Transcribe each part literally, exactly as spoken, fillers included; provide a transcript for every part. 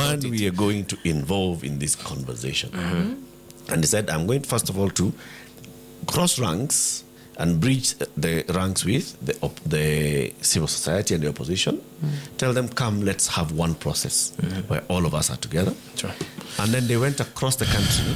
man it. we are going to involve in this conversation? Mm-hmm. And he said, I'm going first of all to cross ranks and bridge the ranks with the, op- the civil society and the opposition. Mm-hmm. Tell them, come, let's have one process mm-hmm. where all of us are together. Sure. And then they went across the country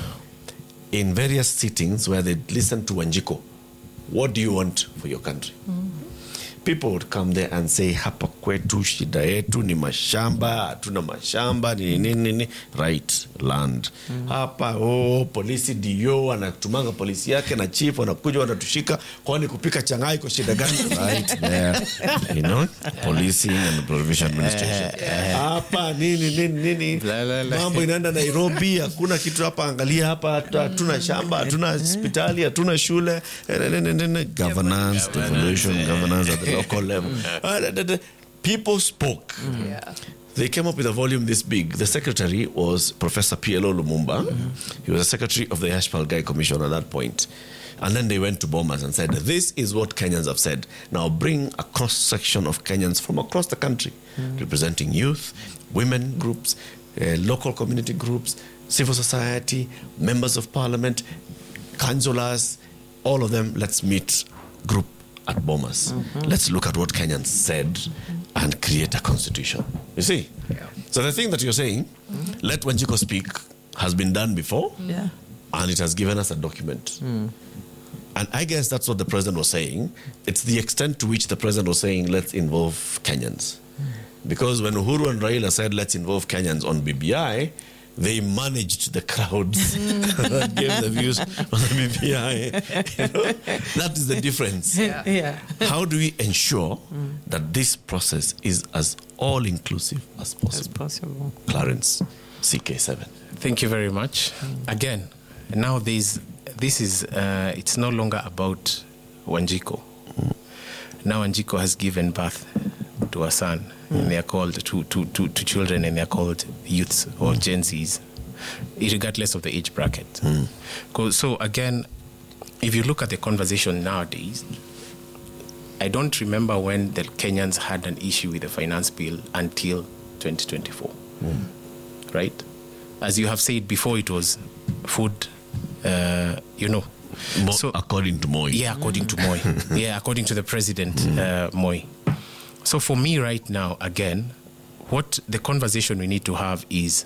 in various sittings where they listened to Wanjiku. What do you want for your country? Mm-hmm. People would come there and say, hapa kwetu shida yetu ni mashamba, hatuna mashamba, ni nini nini, right, land. Mm. Hapa, oh, polisi dio, anatumanga polisi yake na chief, wanakuja wanatushika, kwani kupika changai kwa shida gani? Right there, you know, policing and provision administration. Hapa, nini, nini, nini, mambo inaenda Nairobi, hakuna kitu hapa, angalia hapa, hatuna shamba, hatuna hospitali, hatuna shule, governance, devolution, governance at the local level. Uh, people spoke. Mm-hmm. Yeah. They came up with a volume this big. The secretary was Professor P L O Lumumba. Mm-hmm. He was the secretary of the Ashpal Commission at that point. And then they went to Bomas and said, this is what Kenyans have said. Now bring a cross-section of Kenyans from across the country, mm-hmm. representing youth, women groups, uh, local community groups, civil society, members of parliament, councillors, all of them. Let's meet group at Bomas. Mm-hmm. Let's look at what Kenyans said mm-hmm. and create a constitution. You see? Yeah. So the thing that you're saying, mm-hmm. let Wanjiku speak, has been done before, yeah. and it has given us a document. Mm. And I guess that's what the president was saying. It's the extent to which the president was saying, let's involve Kenyans. Mm. Because when Uhuru and Raila said, let's involve Kenyans on B B I, they managed the crowds that gave the views on the B B I. You know? That is the difference. Yeah. Yeah. How do we ensure mm. that this process is as all-inclusive as possible? As possible. Clarence, C K seven. Thank you very much. Mm. Again, now this, this is, uh, it's no longer about Wanjiku. Mm. Now Wanjiku has given birth to a son. And they are called to, to, to, to children, and they are called youths or mm. Gen Zs, regardless of the age bracket. Mm. So again, if you look at the conversation nowadays, I don't remember when the Kenyans had an issue with the finance bill until twenty twenty-four, mm. right? As you have said before, it was food, uh, you know. Mo- so, according to Moi. Yeah, according to Moi. Yeah, according to the president, mm. uh, Moi. So for me right now, again, what the conversation we need to have is,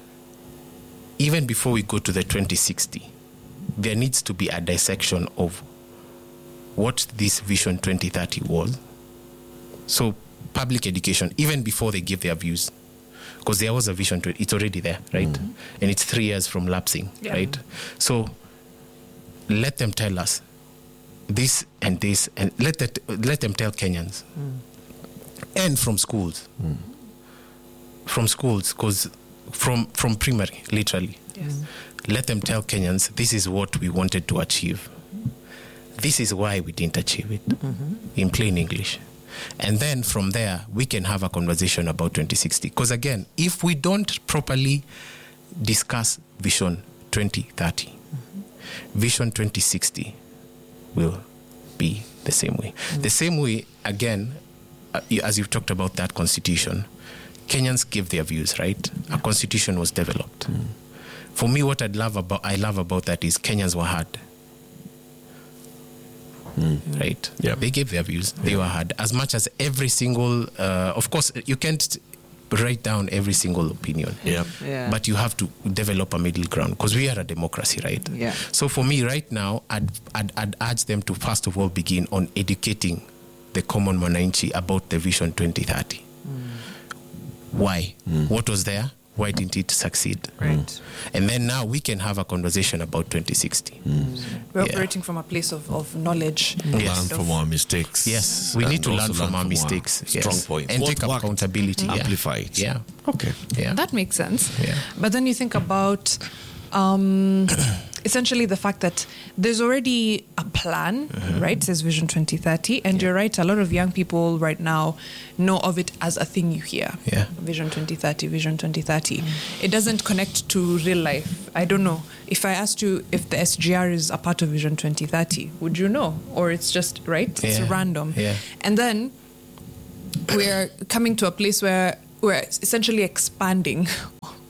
even before we go to the twenty sixty, there needs to be a dissection of what this Vision twenty thirty was. So public education, even before they give their views, because there was a Vision, it's already there, right? Mm. And it's three years from lapsing, yeah. right? So let them tell us this and this, and let, that, let them tell Kenyans. Mm. And from schools, mm. from schools, because from from primary, literally, yes. let them tell Kenyans, this is what we wanted to achieve. This is why we didn't achieve it, mm-hmm. in plain English. And then from there, we can have a conversation about twenty sixty. Because again, if we don't properly discuss Vision twenty thirty, mm-hmm. Vision twenty sixty will be the same way. Mm-hmm. The same way, again, Uh, as you've talked about that constitution, Kenyans give their views, right? Yeah. A constitution was developed. Mm. For me, what I'd love about I love about that is Kenyans were heard. Mm. Right? Yeah. They gave their views. Yeah. They were heard. As much as every single, uh, of course, you can't write down every single opinion. Yeah. Yeah. But you have to develop a middle ground, because we are a democracy, right? Yeah. So for me, right now, I'd, I'd, I'd urge them to first of all begin on educating the common Mwananchi about the Vision twenty thirty. Mm. Why? Mm. What was there? Why didn't it succeed? Right. Mm. And then now we can have a conversation about twenty sixty. Mm. We're yeah. operating from a place of, of knowledge. Mm. Yes. Learn from our mistakes. Yes, we and need to learn from, learn our from mistakes. Our yes. strong points. And what take worked, accountability. mm. Yeah. Amplify it. Yeah. Okay. Yeah. That makes sense. Yeah. But then you think about um, essentially the fact that there's already a plan, mm-hmm. right? It says Vision twenty thirty. And yeah. you're right, a lot of young people right now know of it as a thing you hear. Yeah. Vision twenty thirty, Vision twenty thirty. Mm. It doesn't connect to real life. I don't know. If I asked you if the S G R is a part of Vision twenty thirty, would you know? Or it's just, right? It's yeah. random. Yeah. And then we're coming to a place where we're essentially expanding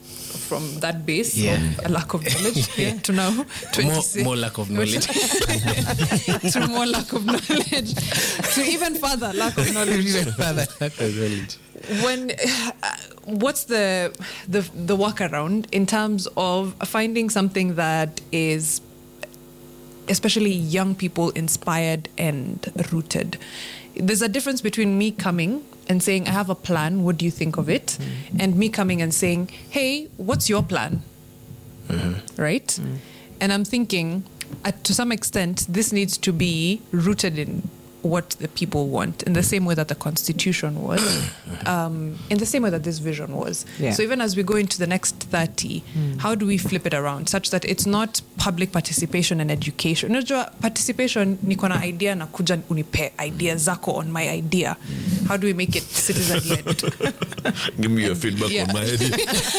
from that base Yeah. of a lack of knowledge yeah. to now more, twenty-six. more lack of knowledge. to more lack of knowledge, to even further lack of knowledge. Even further lack of knowledge. When, uh, what's the, the the workaround in terms of finding something that is, especially young people, inspired and rooted? There's a difference between me coming and saying, I have a plan, what do you think of it? Mm-hmm. And me coming and saying, hey, what's your plan? Mm-hmm. Right? Mm-hmm. And I'm thinking, uh, to some extent, this needs to be rooted in what the people want, in the same way that the Constitution was, um, in the same way that this vision was. Yeah. So even as we go into the next thirty, mm. how do we flip it around such that it's not public participation and education? Unajua, participation, niko na idea na kuja unipe idea zako on my idea. How do we make it citizen-led? Give me your feedback yeah. on my idea.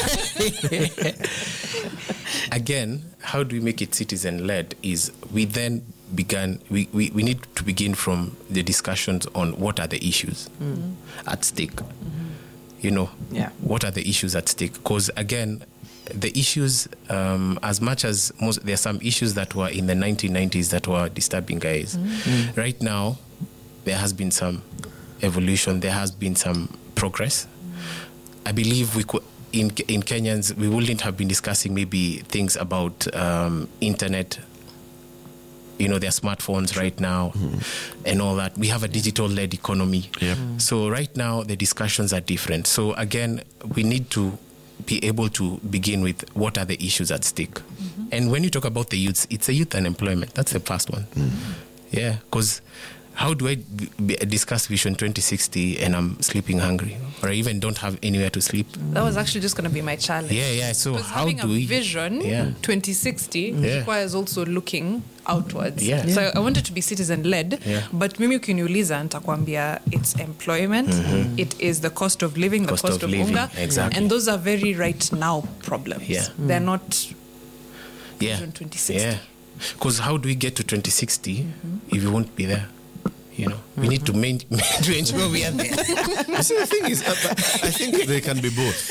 Again, how do we make it citizen-led is we then began, we, we, we need to begin from the discussions on what are the issues mm. at stake. Mm-hmm. You know, yeah. what are the issues at stake? Because again, the issues, um, as much as most, there are some issues that were in the nineteen nineties that were disturbing guys. Mm. Right now, there has been some evolution, there has been some progress. Mm. I believe we could, in in Kenyans, we wouldn't have been discussing maybe things about um, internet. You know, their smartphones right now mm. and all that. We have a digital-led economy. Yep. Mm. So right now, the discussions are different. So again, we need to be able to begin with what are the issues at stake. Mm-hmm. And when you talk about the youths, it's a youth unemployment. That's the first one. Mm. Yeah, because how do I b- b- discuss Vision twenty sixty and I'm sleeping hungry, or I even don't have anywhere to sleep? That was actually just going to be my challenge. Yeah, yeah. So because how having do a we vision yeah. twenty sixty yeah. requires also looking outwards. Yeah. So yeah. I wanted to be citizen led, yeah. but mimi ukiniuliza nitakwambia it's employment, mm-hmm. it is the cost of living, cost the cost of, of, living. unga, Exactly. and those are very right now problems. Yeah. They're not yeah. Vision twenty sixty. Yeah. Because how do we get to twenty sixty mm-hmm. if we won't be there? You know, mm-hmm. we need to, main, to ensure we are there. You see, the thing is, uh, I think they can be both.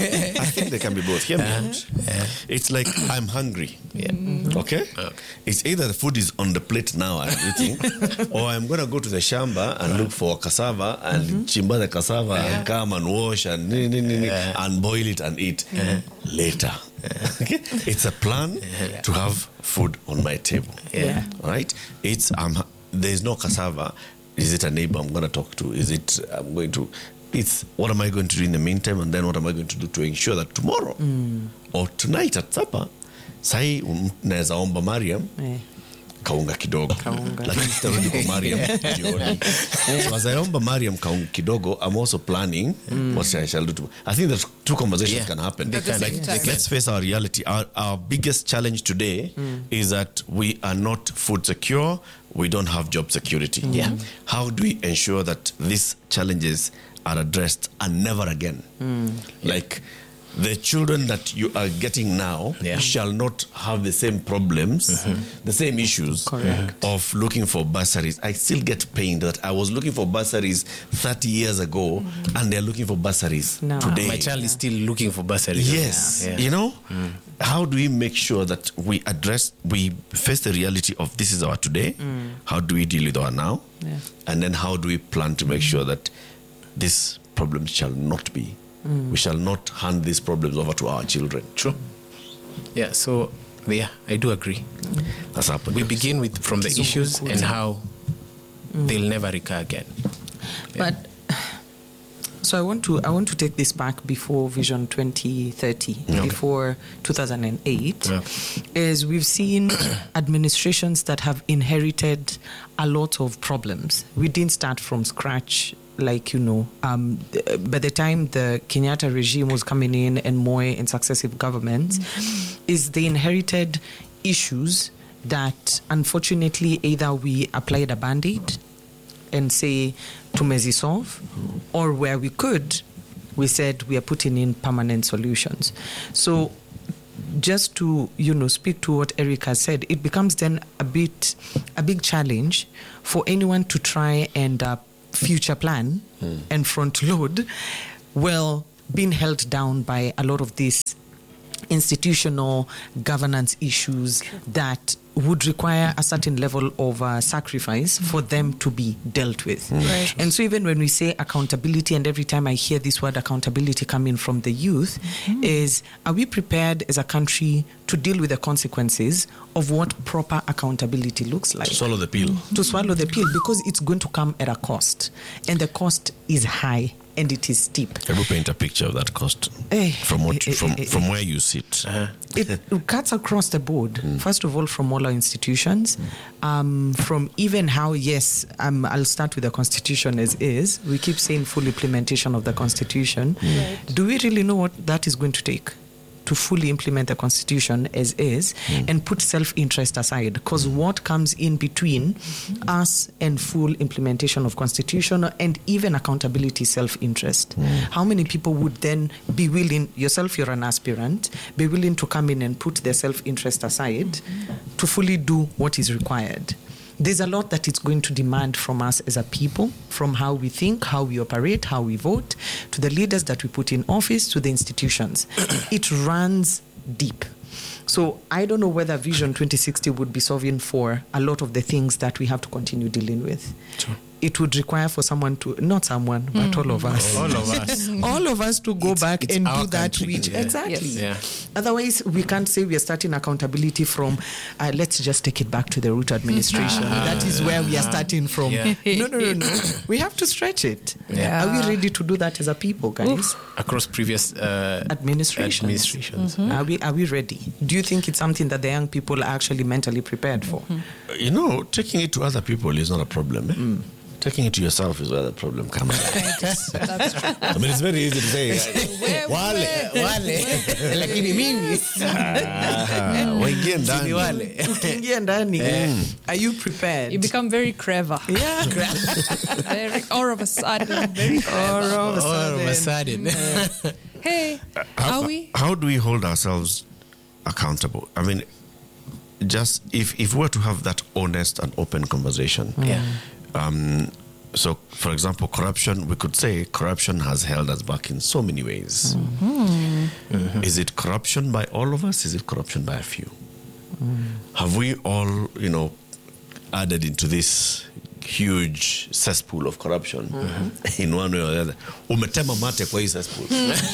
I think they can be both. Hear me Uh-huh. out. Yeah. It's like I'm hungry. Yeah. Mm-hmm. Okay? Okay. It's either the food is on the plate now I'm eating, or I'm going to go to the shamba and look for cassava and mm-hmm. chimba the cassava Yeah. and come and wash and ni- ni- ni- ni- Yeah. and boil it and eat later. Okay? It's a plan to have food on my table. Yeah. Right? It's um, there's no cassava. Is it a neighbor I'm going to talk to? Is it I'm going to? It's what am I going to do in the meantime, and then what am I going to do to ensure that tomorrow mm. or tonight at supper, sai naweza omba Mariam Eh. kaunga kidogo, Kaunga. lakini sitarudi kwa Mariam jioni. So as I omba Mariam kaunga kidogo, I'm also planning mm. what I shall do. To, I think that two conversations Yeah. can happen. They can. Like, They can. let's face our reality. Our, our biggest challenge today mm. is that we are not food secure. We don't have job security. Yeah. How do we ensure that these challenges are addressed and never again? Mm. Like the children that you are getting now Yeah. shall not have the same problems, mm-hmm. the same issues Correct. of looking for bursaries. I still get pained that I was looking for bursaries thirty years ago mm-hmm. and they're looking for bursaries No. today. My child is still looking for bursaries. Yes. Yeah. You know, mm. how do we make sure that we address, we face the reality of this is our today? Mm. How do we deal with our now? Yeah. And then how do we plan to make sure that these problems shall not be? Mm. We shall not hand these problems over to our children. True. Yeah, so yeah, I do agree. That's happened. We begin with from the issues and how they'll never recur again. But so I want to I want to take this back before Vision twenty thirty, Okay. before two thousand eight, Yeah. is we've seen administrations that have inherited a lot of problems. We didn't start from scratch. Like, you know, um, th- by the time the Kenyatta regime was coming in and Moi and successive governments, mm-hmm. is they inherited issues that unfortunately either we applied a band-aid and say tumezi solve, or where we could, we said we are putting in permanent solutions. So just to, you know, speak to what Eric has said, it becomes then a bit, a big challenge for anyone to try and uh, future plan mm. and front load, well, being held down by a lot of these institutional governance issues that would require a certain level of uh, sacrifice for them to be dealt with. Right. And so even when we say accountability, and every time I hear this word accountability coming from the youth, mm-hmm. is are we prepared as a country to deal with the consequences of what proper accountability looks like? To swallow the pill. Mm-hmm. To swallow the pill, because it's going to come at a cost. And the cost is high and it is steep. Can you paint a picture of that cost? Eh, from what, eh, from, eh, eh, from eh. where you sit? Uh-huh. It, it cuts across the board. Mm. First of all, from all our institutions, mm. um, from even how, yes, um, I'll start with the Constitution as is. We keep saying full implementation of the Constitution. Mm. Right. Do we really know what that is going to take? To fully implement the Constitution as is mm. and put self-interest aside, because mm. what comes in between mm-hmm. us and full implementation of Constitution and even accountability, self-interest. Mm. How many people would then be willing, yourself you're an aspirant, be willing to come in and put their self-interest aside mm-hmm. to fully do what is required? There's a lot that it's going to demand from us as a people, from how we think, how we operate, how we vote, to the leaders that we put in office, to the institutions. It runs deep. So I don't know whether Vision twenty sixty would be solving for a lot of the things that we have to continue dealing with. Sure. It would require for someone to, not someone, but mm. all of us. All of us. all of us to go it's, back it's and do that. country. Which, yeah. Exactly. Yes. Yeah. Otherwise, we can't say we are starting accountability from, uh, let's just take it back to the root administration. Ah, that is where we are starting from. Yeah. No, no, no, no. We have to stretch it. Yeah. Are we ready to do that as a people, guys? Oof. Across previous uh, administrations. administrations. Mm-hmm. Are we are we ready? Do you think it's something that the young people are actually mentally prepared for? Mm-hmm. You know, taking it to other people is not a problem. Eh? Mm. Taking it to yourself is where the problem comes in. That's true. I mean, it's very easy to say, Where- wale, where- wale. Lakini mimi Ah, waingie ndani. Ni wale. ukiingia ndani, are you prepared? You become very clever. yeah. Very, all of a sudden, very clever. All of a All of a sudden. sudden. Hey, How, are we? how do we hold ourselves accountable? I mean, just if, if we were to have that honest and open conversation. Yeah. Um, so, for example, corruption, we could say corruption has held us back in so many ways. Mm-hmm. Mm-hmm. Is it corruption by all of us? Is it corruption by a few? Mm. Have we all, you know, added into this huge cesspool of corruption mm-hmm. in one way or the other? Umetema mate kwa hii cesspool.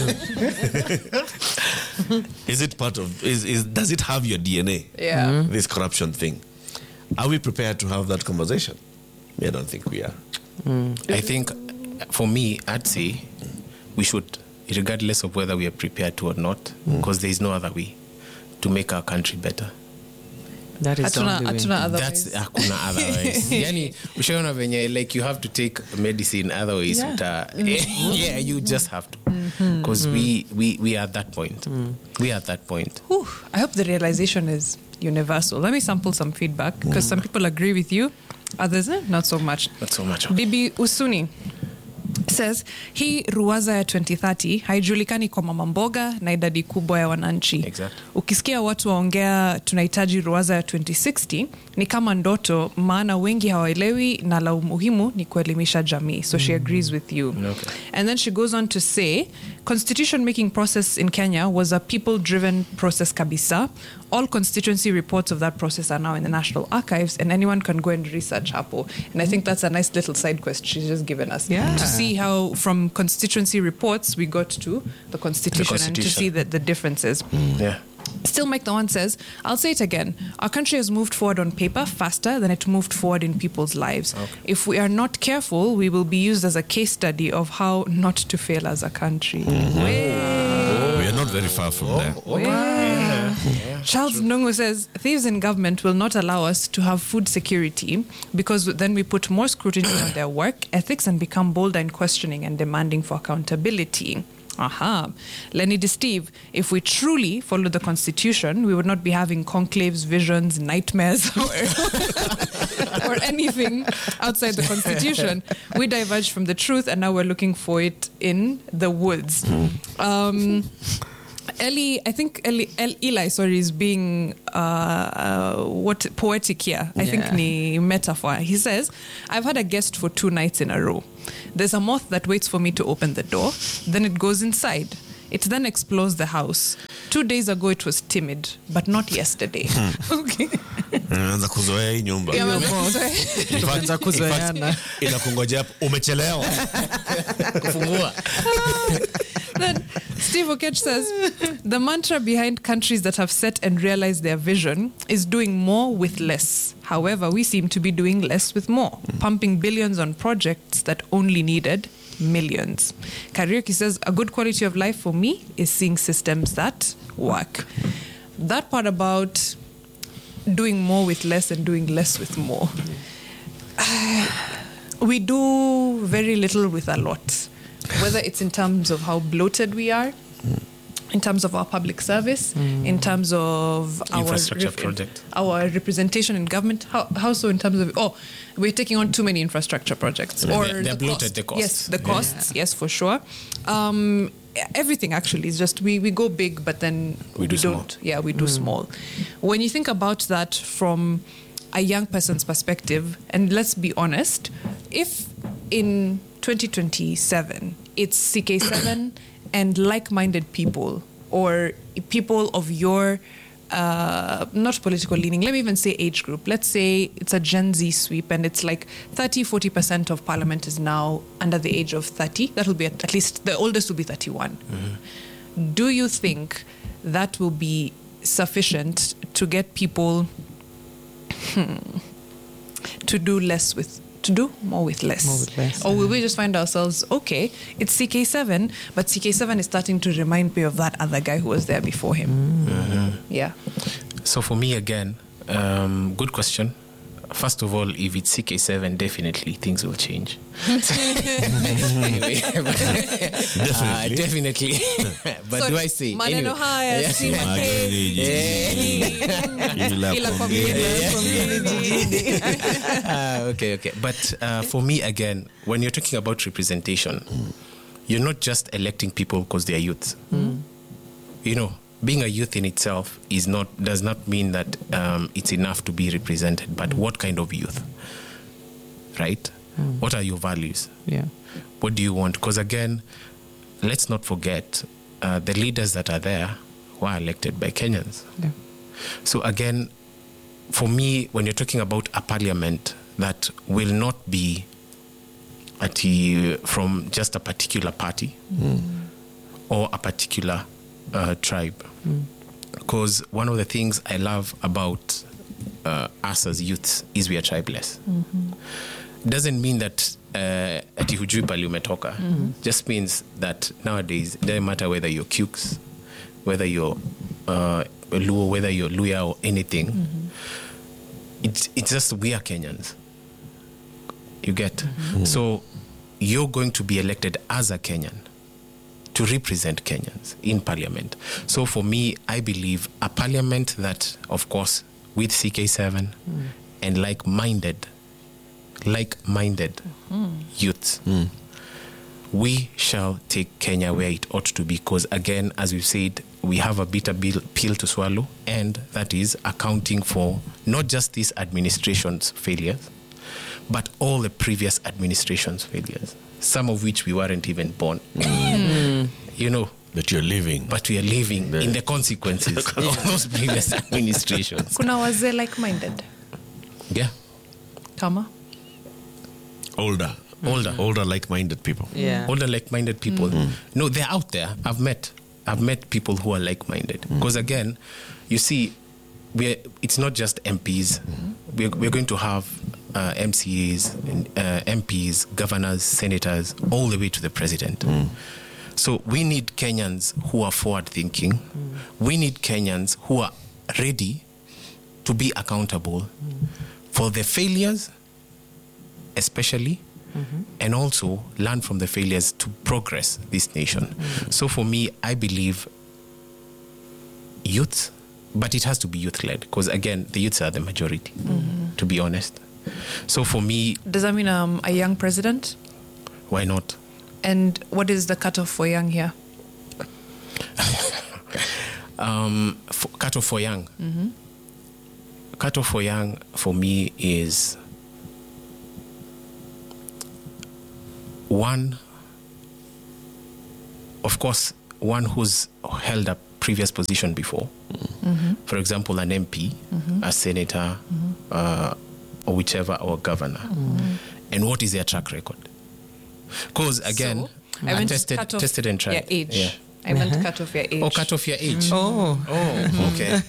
Is it part of, is, is, does it have your D N A? Yeah. Mm-hmm. This corruption thing. Are we prepared to have that conversation? I don't think we are. Mm. I think, for me, I'd say we should, regardless of whether we are prepared to or not, because mm. there is no other way to make our country better. That is the Hatuna- only way. hatuna other That's ways. hakuna otherwise. Yani ushaona venye like you have to take medicine otherwise Yeah. uta, yeah, you just have to because mm-hmm. we, we we are at that point. Mm. We are at that point. Whew, I hope the realization is universal. Let me sample some feedback because some people agree with you, others eh, not so much. Not so much. Okay. Bibi Usuni says hii ruwaza ya twenty thirty haijulikani kwa mama mboga na idadi kubwa ya wananchi. Exactly. Ukisikia watu waongea tunahitaji ruwaza ya twenty sixty ni kama ndoto, maana wengi hawaelewi na la umuhimu ni kuelimisha jamii. So she agrees with you. Okay. And then she goes on to say constitution making process in Kenya was a people driven process kabisa. All constituency reports of that process are now in the National Archives and anyone can go and research hapo. And I think that's a nice little side quest she's just given us. Yeah. To see how from constituency reports we got to the constitution, The and to constitution. see the, the differences. Mm. Yeah. Still Make the One says, I'll say it again. Our country has moved forward on paper faster than it moved forward in people's lives. Okay. If we are not careful, we will be used as a case study of how not to fail as a country. We are not very far from there. Yeah. Charles Ndungu says, thieves in government will not allow us to have food security because then we put more scrutiny on their work ethics and become bolder in questioning and demanding for accountability. Aha. Lenny De Steve, if we truly follow the constitution, we would not be having conclaves, visions, nightmares, or, or anything outside the constitution. We diverged from the truth and now we're looking for it in the woods. Um, Eli, I think Eli, El, Eli, sorry, is being uh, uh, what poetic here. I Yeah. think ni metaphor. He says, I've had a guest for two nights in a row. There's a moth that waits for me to open the door. Then it goes inside. It then explores the house. Two days ago it was timid, but not yesterday. Okay. Unaanza kuzoea hii nyumba. Yeah, In fact- Tunaanza in kuzoeana. fact, inakungojea hapo, umechelewa. Kufungua. Then Steve Okech says the mantra behind countries that have set and realized their vision is doing more with less. However, we seem to be doing less with more, pumping billions on projects that only needed millions. Karaoke says a good quality of life for me is seeing systems that work. That part about doing more with less and doing less with more. We do very little with a lot, whether it's in terms of how bloated we are, in terms of our public service, in terms of our Infrastructure project. our representation in government. How, how so in terms of, oh, we're taking on too many infrastructure projects. Yeah, or they're- they're the bloated, cost. the costs. Yes, the costs, yes, for sure. Um, everything actually is just, we, we go big, but then We do don't. small. Yeah, we do small. When you think about that from a young person's perspective, and let's be honest, if in twenty twenty-seven it's C K seven and like-minded people, or people of your uh, not political leaning, let me even say age group, let's say it's a Gen Z sweep and it's like thirty, forty percent of parliament is now under the age of thirty, that will be at, at least the oldest will be thirty-one. Do you think that will be sufficient to get people hmm, to do less with, to do more with less? More with less, Or will we just find ourselves, okay, it's C K seven, but C K seven is starting to remind me of that other guy who was there before him? Yeah. So for me, again, um, good question. First of all, if it's C K seven, definitely things will change. Anyway, uh, definitely. But So, do I say? maneno Anyway. haya, Yeah. si Ila Ila kwa community. Ah, okay, okay. But uh, for me, again, when you're talking about representation, you're not just electing people because they're youth. You know, being a youth in itself is not does not mean that um, it's enough to be represented. But what kind of youth, right? What are your values? Yeah. What do you want? Because again, let's not forget uh, the leaders that are there were elected by Kenyans. Yeah. So again, for me, when you're talking about a parliament that will not be at the, from just a particular party or a particular uh, tribe, because one of the things I love about uh, us as youths is we are tribeless. Doesn't mean that uh, ati hujui pali umetoka. Just means that nowadays it doesn't matter whether you're Cukes, whether you're uh, Luo, whether you're Luya or anything. It's it's just we are Kenyans. You get? So you're going to be elected as a Kenyan to represent Kenyans in parliament. So for me, I believe a parliament that, of course, with C K seven and like-minded, like-minded youths, we shall take Kenya where it ought to be. Because again, as we've said, we have a bitter bill, pill to swallow, and that is accounting for not just this administration's failures, but all the previous administration's failures, some of which we weren't even born. You know, But you're living. but we are living in the consequences of those previous administrations. Kuna wazee like-minded. Yeah, Kama? older. older. Older, like-minded people. Yeah. older like-minded people. No, they're out there. I've met I've met people who are like-minded. Because again, you see, we're, it's not just M Ps. We're, we're going to have uh, M C As, and, uh, M Ps, governors, senators, all the way to the president. So we need Kenyans who are forward-thinking. We need Kenyans who are ready to be accountable for the failures, especially, and also learn from the failures to progress this nation. So for me, I believe youth, but it has to be youth-led, because again, the youths are the majority, to be honest. So for me, Does that mean um, a young president? why not? And what is the cutoff for young here? Um, for, cutoff for young. Cutoff for young for me is one, of course, one who's held a previous position before. Mm-hmm. For example, an M P, mm-hmm. a senator, mm-hmm. uh, or whichever, or a governor. Mm-hmm. And what is their track record? Because again, So, I I meant tested, cut off tested and tried. your age. Yeah. I meant to cut off your age. Oh, cut off your age. Oh. Oh, okay.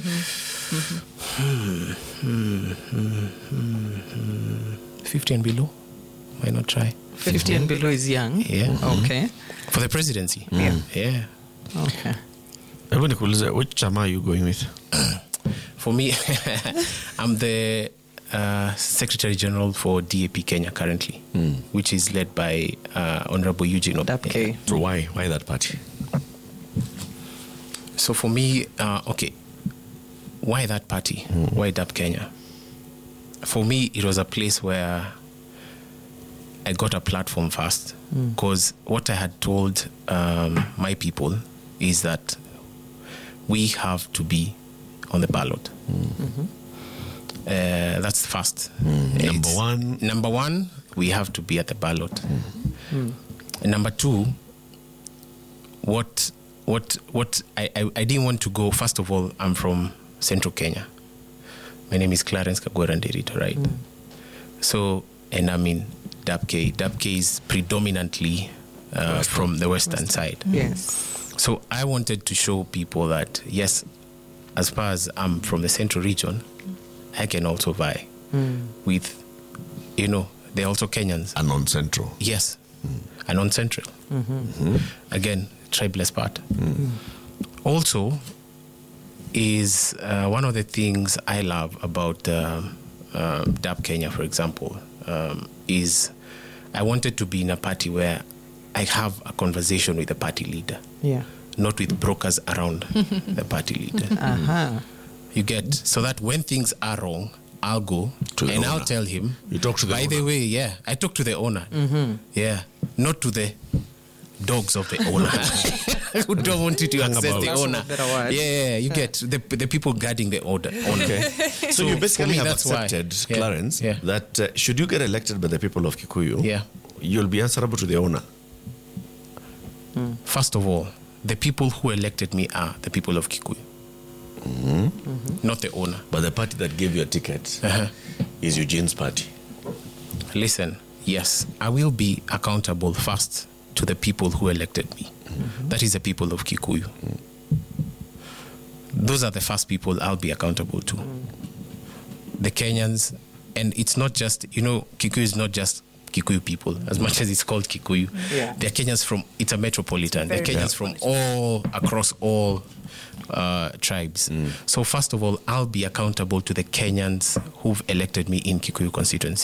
fifty and below. Why not try? fifty and below is young. Yeah. Okay. For the presidency. Yeah. Yeah. Okay. Hebu nikuulize, which chama are you going with? For me, I'm the uh, Secretary General for D A P Kenya currently, which is led by uh, Honorable Eugene Ob- Okay. So why? Why that party? So for me, uh, okay, why that party? Why D A P Kenya? For me, it was a place where I got a platform first, because what I had told um, my people is that we have to be on the ballot. Uh, that's first. Number It's- one. Number one, we have to be at the ballot. And number two, what what what I, I, I didn't want to go. First of all, I'm from Central Kenya. My name is Clarence Kagwera Nderito, right? So, and I'm in D A P K. D A P K is predominantly uh, from the western side. Yes. So I wanted to show people that, yes, as far as I'm from the central region, I can also vie with, you know, they're also Kenyans. A non-central. Yes, and on central. Again, tribeless part. Also, is uh, one of the things I love about um, uh, D A P Kenya, for example, um, is I wanted to be in a party where I have a conversation with the party leader, Yeah. not with brokers around the party leader. Uh-huh. You get, so that when things are wrong, I'll go To the and I'll owner. tell him. You talk to the By the owner. way, yeah, I talk to the owner. Yeah, not to the dogs of the owner who don't want you to access about. the That's owner. a better word. Yeah, yeah, you get the the people guarding the order. owner. Okay. So, you for basically me, have that's why. accepted, Yeah. Clarence, Yeah. that uh, should you get elected by the people of Kikuyu, Yeah. you'll be answerable to the owner. First of all, the people who elected me are the people of Kikuyu, not the owner. But the party that gave you a ticket Uh-huh. is Eugene's party. Listen, yes, I will be accountable first to the people who elected me. That is the people of Kikuyu. Those are the first people I'll be accountable to. The Kenyans, and it's not just, you know, Kikuyu is not just Kikuyu people, as much as it's called Kikuyu. Yeah. They're Kenyans from, it's a metropolitan. They're Very Kenyans from all, across all uh, tribes. So first of all, I'll be accountable to the Kenyans who've elected me in Kikuyu constituency.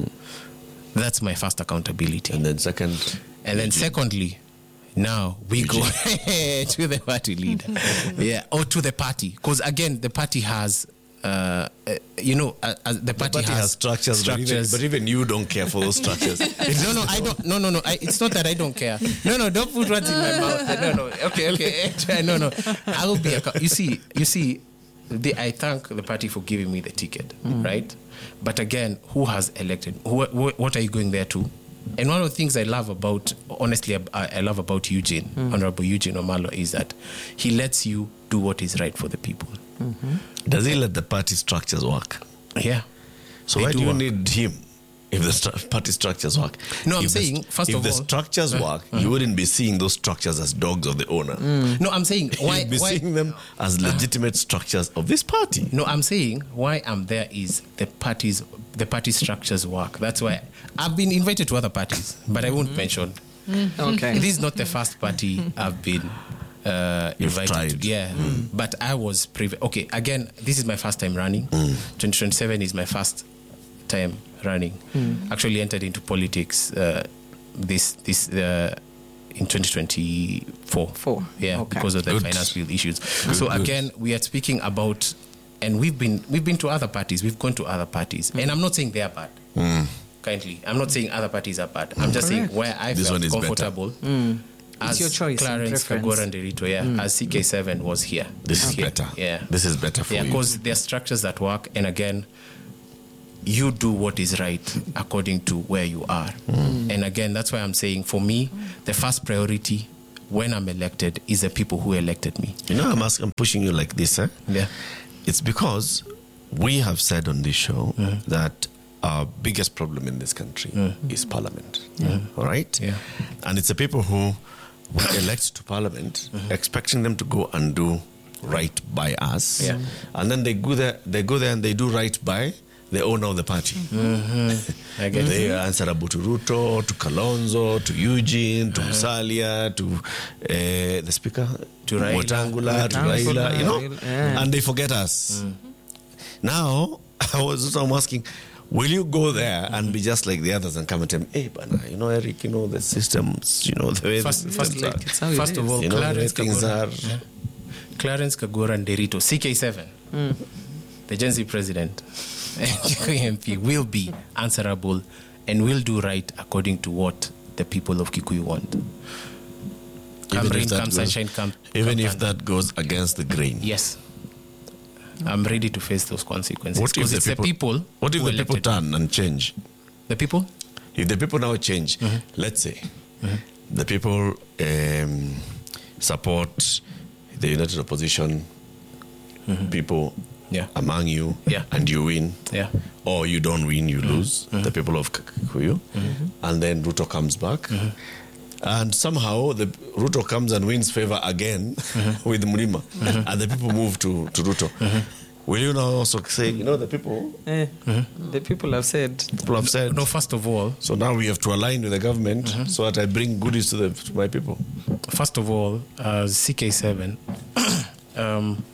That's my first accountability. And then second, And then secondly, now we go to the party leader. Yeah, or to the party. Because again, the party has, uh, uh, you know, uh, uh, the the party, party has structures, But, even, but even you don't care for those structures. no, no, I don't. No, no, no. I, it's not that I don't care. No, no, don't put words in my mouth. No, no. Okay, okay. No, no. I will be. A, you see, you see. The, I thank the party for giving me the ticket, right? But again, who has elected? Who, who, what are you going there to? And one of the things I love about, honestly, I, I love about Eugene, Honorable Eugene Omalo, is that he lets you do what is right for the people. Does he let the party structures work? Yeah. So They why do, do you work. need him if the stru- party structures work? No, I'm If the saying, st- first if of the all- structures work, you wouldn't be seeing those structures as dogs of the owner. No, I'm saying why? You'd be why seeing them as legitimate structures of this party. No, I'm saying why I'm there is the parties, the party structures work. That's why I've been invited to other parties, but I won't mention. Okay. This is not the first party I've been uh, You've invited tried. to. Yeah, but I was prev- okay. Again, this is my first time running. twenty twenty-seven is my first time running. Actually entered into politics uh, this this uh, in twenty twenty-four. Four. Yeah, Okay. because of the Good. finance bill issues. so good. again, we are speaking about, and we've been we've been to other parties. We've gone to other parties, and I'm not saying they are bad. Kindly, I'm not saying other parties are bad. I'm just saying Correct. where I This felt one is better. comfortable. As It's your choice and Clarence preference. Kagwera Nderito, yeah, as C K seven was here. This is Here. better. Yeah. This is better for Yeah, you. because there are structures that work, and again, you do what is right according to where you are. And again, that's why I'm saying, for me, the first priority when I'm elected is the people who elected me. You know, I'm asking, I'm pushing you like this, eh? Yeah. It's because we have said on this show Mm. that our biggest problem in this country Mm. is parliament. All right? Yeah. And it's the people who were elected to parliament expecting them to go and do right by us. Yeah. And then they go there, they go there and they do right by the owner of the party. I get They it. are answerable to Ruto, to Kalonzo, to Eugene, to Musalia, to uh, the speaker, To Raila. Wetangula, to Wetangula, Raila, you know, yeah. and they forget us. Now, I was also asking, will you go there and be just like the others and come and tell me, hey, Bana, you know, Eric, you know, the systems, you know, the way First, the first, systems are. It's how it first of is. all, You know, the way Clarence things Kagora, are. yeah. Clarence Kagora and Derito, C K seven, the Gen Z president, and Kikuyu M P will be answerable and will do right according to what the people of Kikuyu want. Come Even if rain, that come goes- sunshine, come. Even come if thunder. that goes against the grain. Yes. I'm ready to face those consequences. What if Because the it's people, the people. what if who the people elected me. turn and change? The people? If the people now change, let's say the people um, support the United Opposition people Yeah. among you, Yeah. and you win, Yeah. or you don't win, you lose, the people of Kikuyu, and then Ruto comes back. And somehow the Ruto comes and wins favor again with Murima, and the people move to, to Ruto. Will you now also say, you know, the people, Eh, The people have said. people have said, No, first of all, so now we have to align with the government so that I bring goodies to, the, to my people. first of all, uh, C K seven, um,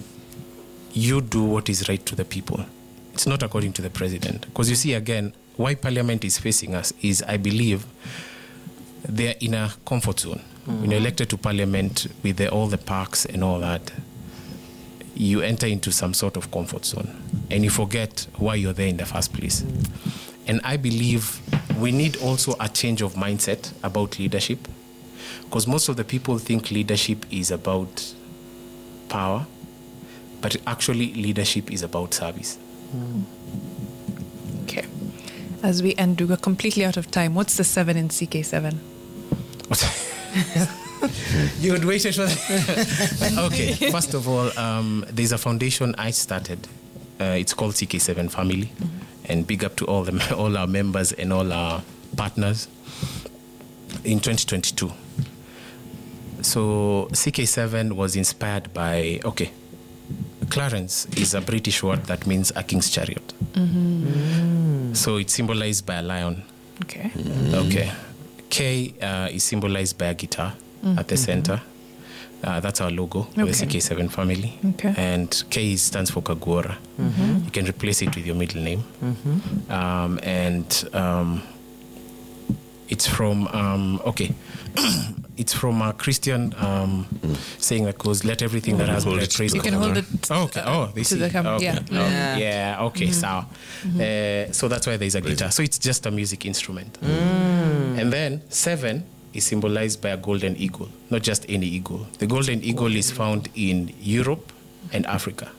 you do what is right to the people. It's not according to the president. Because you see, again, why parliament is facing us is, I believe, they're in a comfort zone. When you're elected to parliament with the, all the parks and all that, you enter into some sort of comfort zone and you forget why you're there in the first place. And I believe we need also a change of mindset about leadership, because most of the people think leadership is about power, but actually leadership is about service. Okay. As we end, we're completely out of time. What's the seven in C K seven? You had waited for that. Okay, first of all, um, there's a foundation I started. Uh, it's called C K seven Family, and big up to all the all our members and all our partners. In twenty twenty-two, so C K seven was inspired by okay. Clarence is a British word that means a king's chariot. So it's symbolized by a lion. Okay. Okay. K uh, is symbolized by a guitar at the center. Uh, that's our logo, Okay. the C K seven family. Okay. And K stands for Kagora. You can replace it with your middle name. Um, and um, it's from, um, okay, it's from a Christian um, saying that goes, let everything that has Hold breath it praise to You the can Lord. hold it Oh, okay. Oh, they to see. the camera. Okay. Yeah. Okay. Yeah. Yeah. Okay. So, uh, so that's why there's a guitar. So it's just a music instrument. And then seven is symbolized by a golden eagle, not just any eagle. The golden eagle is found in Europe and Africa.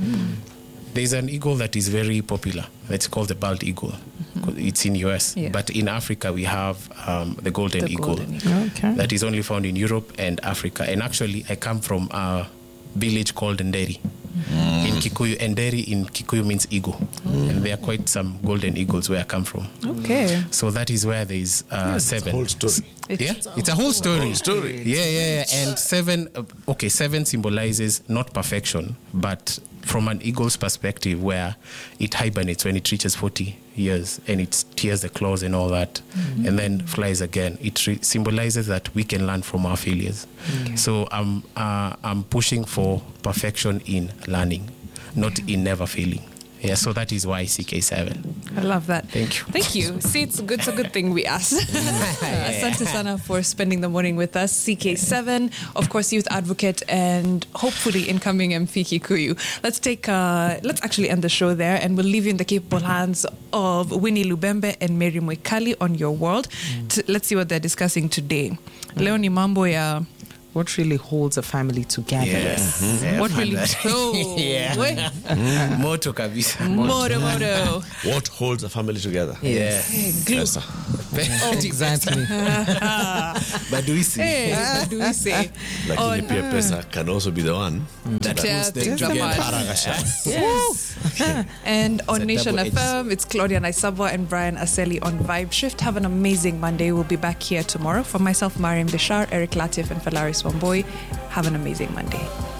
There's an eagle that is very popular. It's called the bald eagle. It's in U S. Yeah. But in Africa, we have um, the golden The eagle. golden eagle. Okay. That is only found in Europe and Africa. And actually, I come from a village called Nderi. In Kikuyu, Nderi in Kikuyu means eagle. And there are quite some golden eagles where I come from. Okay. So that is where there is uh, seven. Whole story. Yeah, it's a whole story. Whole story. Yeah, yeah, yeah. And seven, uh, okay, seven symbolizes not perfection, but from an eagle's perspective, where it hibernates when it reaches forty years and it tears the claws and all that, and then flies again. It re- symbolizes that we can learn from our failures. So I'm, uh, I'm pushing for perfection in learning, not in never failing. Yeah, so that is why C K seven. I love that. Thank you. Thank you. See, it's a good, it's a good thing we asked. Asante sana for spending the morning with us. C K seven, of course, youth advocate and hopefully incoming M P Kikuyu. Let's take, uh, let's actually end the show there, and we'll leave you in the capable hands of Winnie Lubembe and Mary Mwikali on Your World. T- let's see what they're discussing today. Leo ni mambo ya... What really holds a family together? Yes. Yeah, What fun really... that. Oh, Yeah. we- Moto kabisa. Moto, moto. What holds a family together? Yeah. Hey, glue. Yes, sir. Exactly. But do we see? Hey, what do we say? Lakini pia pesa can also be the one That Yeah, puts the things together. are bad. Yes. And on It's a Nation double-edged F M, it's Claudia Naisabwa and Brian Aseli on Vibe Shift. Have an amazing Monday. We'll be back here tomorrow. For myself, Mariam Bishar, Eric Latif, and Falaris Wamboy, have an amazing Monday.